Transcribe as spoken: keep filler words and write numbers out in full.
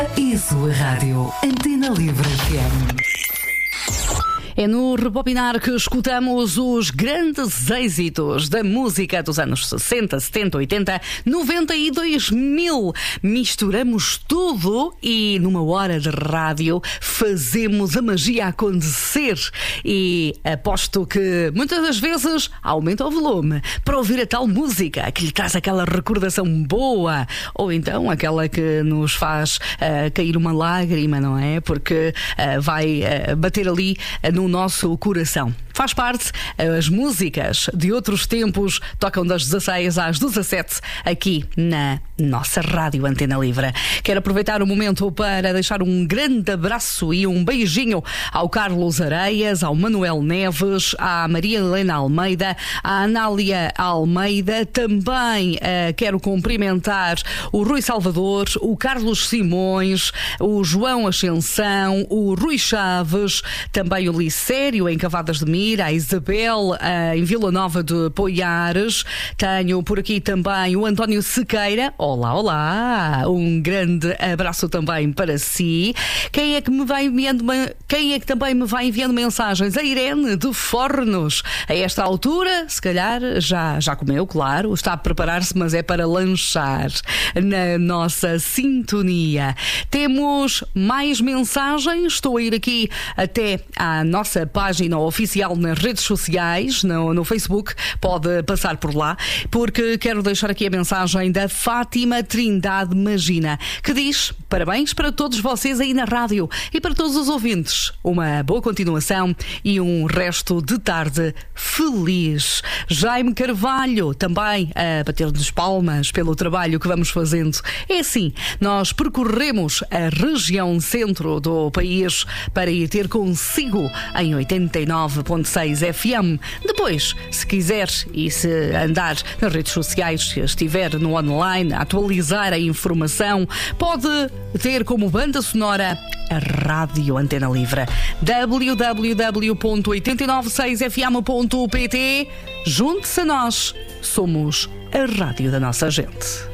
E a sua rádio, Antena Livre F M. É no Rebobinar que escutamos os grandes êxitos da música dos anos sessenta, setenta, oitenta, noventa e dois mil. Misturamos tudo e numa hora de rádio fazemos a magia acontecer. E aposto que muitas das vezes aumenta o volume para ouvir a tal música que lhe traz aquela recordação boa, ou então aquela que nos faz uh, cair uma lágrima, não é? Porque uh, vai uh, bater ali uh, no nosso coração. Faz parte, as músicas de outros tempos tocam das dezasseis às dezassete aqui na nossa Rádio Antena Livre. Quero aproveitar o momento para deixar um grande abraço e um beijinho ao Carlos Areias, ao Manuel Neves, à Maria Helena Almeida, à Anália Almeida. Também uh, quero cumprimentar o Rui Salvador, o Carlos Simões, o João Ascensão, o Rui Chaves, também o Licério em Cavadas de Mira, a Isabel uh, em Vila Nova de Poiares. Tenho por aqui também o António Sequeira. Olá, olá! Um grande abraço também para si. Quem é que me vai enviando, quem é que também me vai enviando mensagens? A Irene de Fornos. A esta altura, se calhar já, já comeu, claro, está a preparar-se, mas é para lanchar na nossa sintonia. Temos mais mensagens. Estou a ir aqui até à nossa página oficial nas redes sociais, no, no Facebook, pode passar por lá, porque quero deixar aqui a mensagem da Fátima Trindade Magina, que diz: parabéns para todos vocês aí na rádio e para todos os ouvintes. Uma boa continuação e um resto de tarde feliz. Jaime Carvalho também a bater-nos palmas pelo trabalho que vamos fazendo. É assim, nós percorremos a região centro do país para ir ter consigo em oitenta e nove ponto seis F M. Depois, se quiser e se andar nas redes sociais, se estiver no online a atualizar a informação, pode ter como banda sonora a Rádio Antena Livre. w w w ponto oitenta e nove seis f m ponto p t. Junte-se a nós. Somos a rádio da nossa gente.